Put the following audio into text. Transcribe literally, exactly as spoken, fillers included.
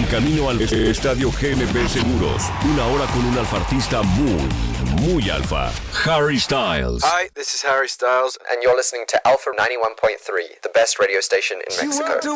En camino al estadio G M P Seguros. Una hora con un alfartista muy, muy alfa. Harry Styles. Hi, this is Harry Styles, and you're listening to Alpha ninety-one point three, the best radio station in Mexico.